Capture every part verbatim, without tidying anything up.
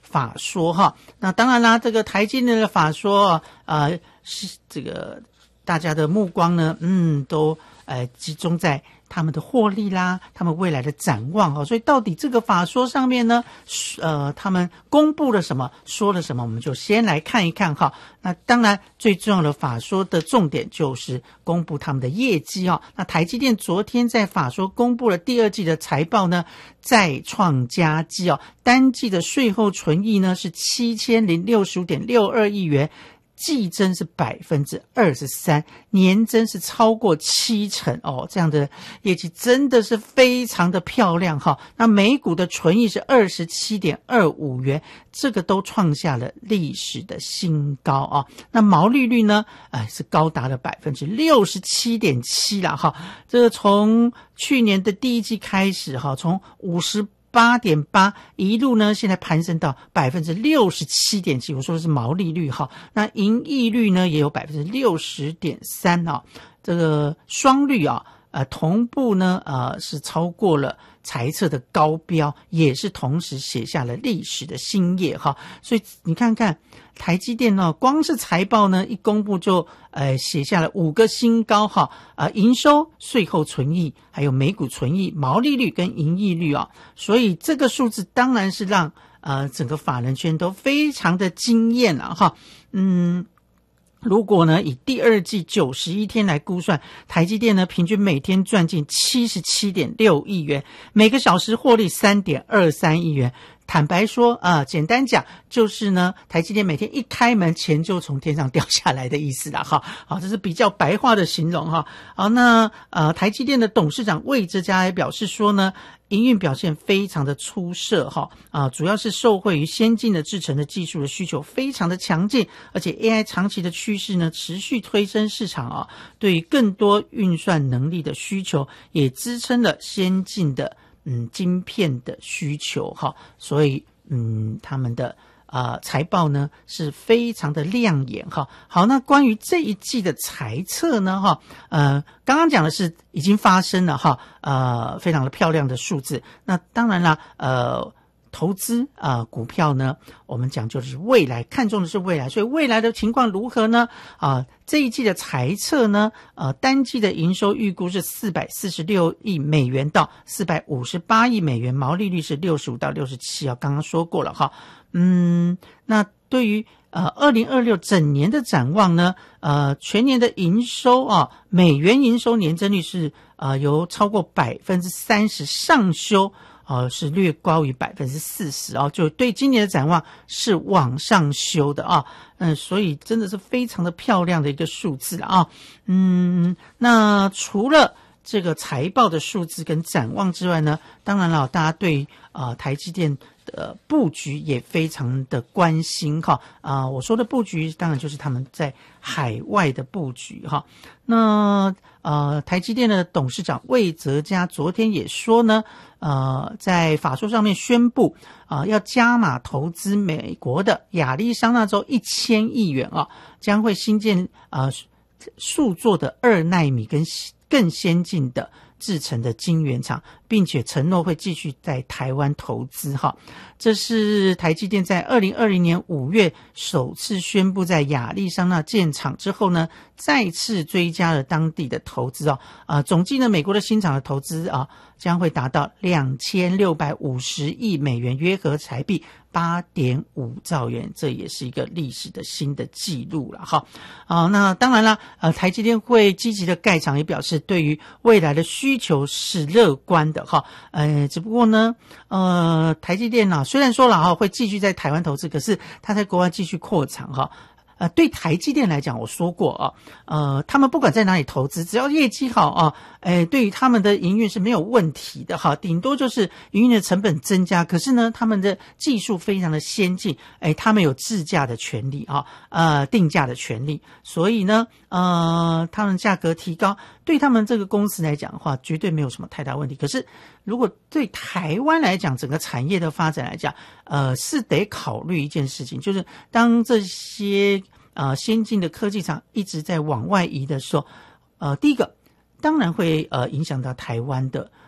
法说哈。那当然啦，这个台积电的法说呃是这个大家的目光呢，嗯，都呃集中在他们的获利啦，他们未来的展望哈。所以到底这个法说上面呢，呃，他们公布了什么，说了什么，我们就先来看一看哈。那当然最重要的法说的重点就是公布他们的业绩哈。那台积电昨天在法说公布了第二季的财报呢，再创佳绩哦，单季的税后纯益呢是七千零六十五点六二亿元。季增是百分之二十三，年增是超过七成哦，这样的业绩真的是非常的漂亮哈。那每股的纯益是二十七点二五元，这个都创下了历史的新高啊。那毛利率呢，哎是高达了百分之六十七点七啦哈。这个从去年的第一季开始哈，从五十。八点八一路呢，现在攀升到百分之六十七点七，我说的是毛利率哈。那盈利率呢也有百分之六十点三啊，这个双率啊，呃，同步呢，呃，是超过了财测的高标，也是同时写下了历史的新页哈。所以你看看台积电呢，光是财报呢一公布就呃写下了五个新高哈，呃，营收、税后纯益，还有每股纯益、毛利率跟盈利率啊，所以这个数字当然是让呃整个法人圈都非常的惊艳了哈，嗯。如果呢以第二季九十一天来估算，台积电呢平均每天赚进 七十七点六亿元，每个小时获利 三点二三亿元。坦白说啊、呃，简单讲就是呢，台积电每天一开门钱就从天上掉下来的意思啦哈。好，这是比较白话的形容哈。好，那呃台积电的董事长魏哲家也表示说呢，营运表现非常的出色哈啊，主要是受惠于先进的制程的技术的需求非常的强劲，而且 A I 长期的趋势呢持续推升市场啊，对于更多运算能力的需求，也支撑了先进的嗯晶片的需求哈，所以嗯他们的呃财报呢是非常的亮眼哈。好，那关于这一季的财测呢哈，呃刚刚讲的是已经发生了哈，呃非常的漂亮的数字。那当然啦，呃投资啊、呃、股票呢，我们讲究的是未来，看重的是未来，所以未来的情况如何呢？啊，这一季的财测呢，呃，单季的营收预估是四百四十六亿美元到四百五十八亿美元，毛利率是六十五到六十七啊，刚刚说过了哈。嗯，那对于呃二零二六整年的展望呢，呃，全年的营收啊，美元营收年增率是呃由超过百分之三十上修。呃，是略高于百分之四十哦，就对今年的展望是往上修的啊，嗯，所以真的是非常的漂亮的一个数字了啊，嗯，那除了这个财报的数字跟展望之外呢，当然了，大家对呃台积电的布局也非常的关心哈啊、呃，我说的布局当然就是他们在海外的布局哈。那呃，台积电的董事长魏哲家昨天也说呢，呃，在法说上面宣布啊、呃，要加码投资美国的亚利桑那州一千亿元啊，将会新建呃数座的二奈米跟更先进的制程的晶圆厂，并且承诺会继续在台湾投资哈。这是台积电在二零二零年五月首次宣布在亚利桑那建厂之后呢，再次追加了当地的投资哦。啊，总计呢，美国的新厂的投资啊，将会达到两千六百五十亿美元，约合台币八点五兆元，这也是一个历史的新的记录了哈。啊，那当然了，呃，台积电会积极的盖厂，也表示对于未来的需求是乐观的哈。呃，只不过呢，呃，台积电啊，虽然说了哈会继续在台湾投资，可是它在国外继续扩厂哈。呃，对台积电来讲，我说过啊，呃，他们不管在哪里投资，只要业绩好啊，哎，对于他们的营运是没有问题的哈，顶多就是营运的成本增加，可是呢，他们的技术非常的先进，哎，他们有自价的权利啊，呃，定价的权利，所以呢，呃，他们价格提高，对他们这个公司来讲的话，绝对没有什么太大问题。可是，如果对台湾来讲，整个产业的发展来讲，呃，是得考虑一件事情，就是当这些呃先进的科技厂一直在往外移的时候，呃，第一个当然会呃影响到台湾的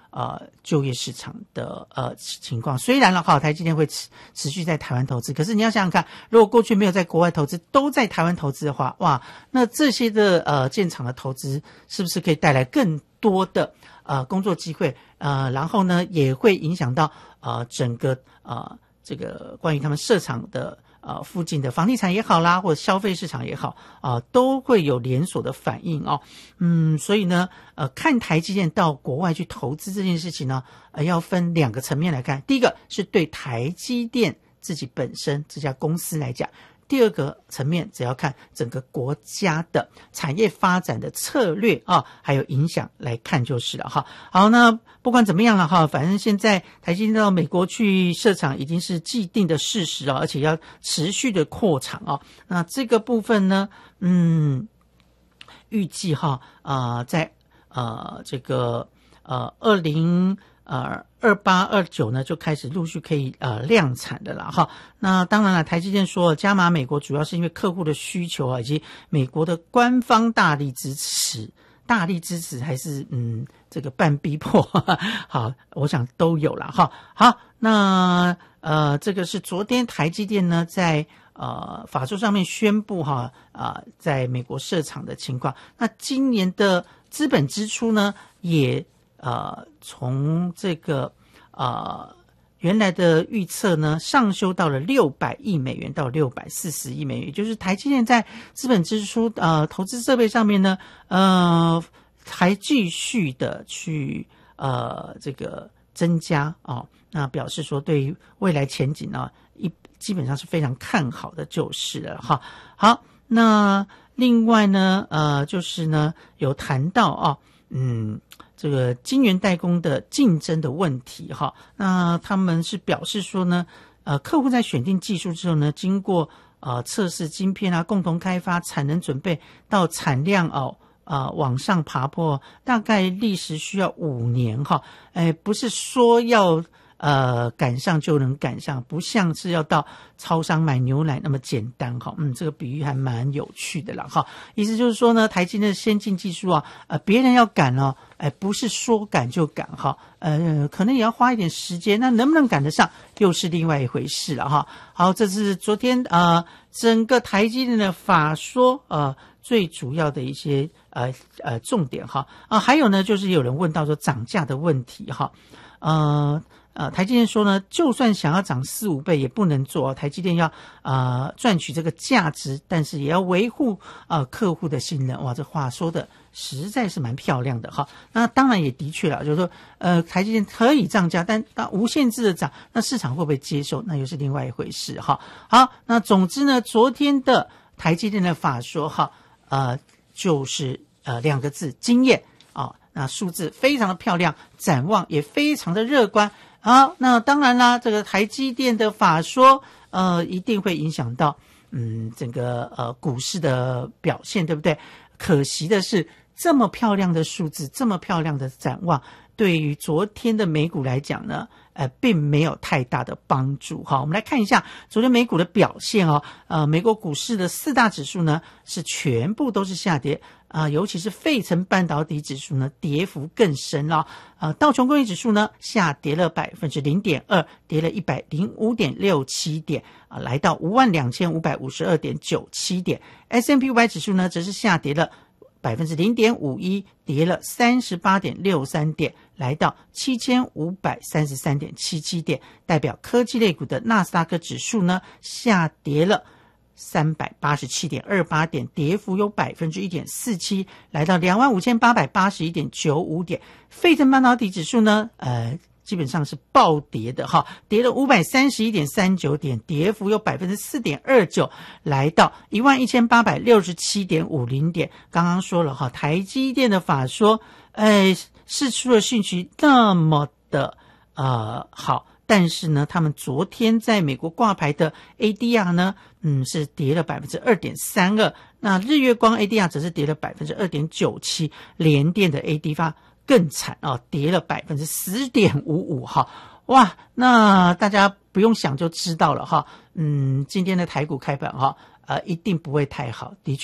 呃就业市场的呃情况。虽然了哈，台积电会持持续在台湾投资，可是你要想想看，如果过去没有在国外投资，都在台湾投资的话，哇，那这些的呃建厂的投资是不是可以带来更多的呃工作机会？呃，然后呢，也会影响到呃整个呃这个关于他们设厂的。呃，附近的房地产也好啦，或者消费市场也好，啊、呃，都会有连锁的反应哦。嗯，所以呢，呃，看台积电到国外去投资这件事情呢，呃，要分两个层面来看。第一个是对台积电自己本身这家公司来讲。第二个层面，只要看整个国家的产业发展的策略啊，还有影响来看就是了哈。好，那不管怎么样了哈，反正现在台积电到美国去设厂已经是既定的事实啊，而且要持续的扩厂啊。那这个部分呢，嗯，预计哈啊、呃，在呃这个呃二零。呃，二八二九呢就开始陆续可以呃量产的了哈。那当然了，台积电说加码美国主要是因为客户的需求啊，以及美国的官方大力支持，大力支持还是嗯这个半逼迫，呵呵好，我想都有了哈。好，那呃这个是昨天台积电呢在呃法说上面宣布哈啊、呃、在美国设厂的情况。那今年的资本支出呢也。呃，从这个呃原来的预测呢，上修到了六百亿美元到六百四十亿美元，也就是台积电在资本支出呃投资设备上面呢，呃还继续的去呃这个增加哦，那表示说对于未来前景呢，一基本上是非常看好的，就是了哈。好，那另外呢，呃，就是呢有谈到啊、哦，嗯。这个晶圆代工的竞争的问题哈，那他们是表示说呢，呃，客户在选定技术之后呢，经过呃测试晶片啊，共同开发、产能准备到产量哦，呃往上爬坡，大概历时需要五年哈，哎，不是说要。呃，赶上就能赶上，不像是要到超商买牛奶那么简单哈。嗯，这个比喻还蛮有趣的啦哈。意思就是说呢，台积电的先进技术啊，呃，别人要赶哦，哎、呃，不是说赶就赶哈，呃，可能也要花一点时间。那能不能赶得上，又是另外一回事了哈。好，这是昨天呃整个台积电的法说呃最主要的一些呃呃重点哈啊，还有呢，就是有人问到说涨价的问题哈，呃。呃，台积电说呢，就算想要涨四五倍也不能做，台积电要呃赚取这个价值，但是也要维护呃客户的信任。哇，这话说的实在是蛮漂亮的哈。那当然也的确了，就是说呃台积电可以涨价，但它无限制的涨，那市场会不会接受，那又是另外一回事哈。好，那总之呢，昨天的台积电的法说哈，呃就是呃两个字，惊艳啊，那数字非常的漂亮，展望也非常的乐观。好，那当然啦，这个台积电的法说，呃，一定会影响到，嗯，整个呃股市的表现，对不对？可惜的是，这么漂亮的数字，这么漂亮的展望，对于昨天的美股来讲呢，呃，并没有太大的帮助。好，我们来看一下昨天美股的表现哦。呃，美国股市的四大指数呢，是全部都是下跌。啊、呃，尤其是费城半导体指数呢，跌幅更深了。呃，道琼工业指数呢，下跌了百分之零点二，跌了一百零五点六七点，啊、呃，来到五万两千五百五十二点九七点。S and P 五百指数呢，则是下跌了百分之零点五一，跌了三十八点六三点，来到七千五百三十三点七七点。代表科技类股的纳斯达克指数呢，下跌了三百八十七点二八点，跌幅有百分之一点四七，来到两万五千八百八十一点九五点。费城半导体指数呢，呃，基本上是暴跌的哈，跌了五百三十一点三九点，跌幅有百分之四点二九，来到一万一千八百六十七点五零点。刚刚说了哈，台积电的法说，呃，释出的讯息那么的呃好。但是呢，他们昨天在美国挂牌的 A D R 呢，嗯，是跌了百分之二点三二。那日月光 A D R 则是跌了百分之二点九七，联电的 A D R 更惨啊，跌了百分之十点五五哈。哇，那大家不用想就知道了哈。嗯，今天的台股开盘哈，呃，一定不会太好。的确。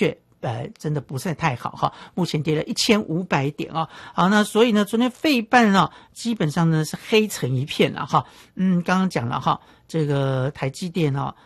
呃，真的不是太好哈，目前跌了一千五百点哦。好，那所以呢，昨天费半呢，基本上呢是黑成一片了哈。嗯，刚刚讲了哈，这个台积电哦，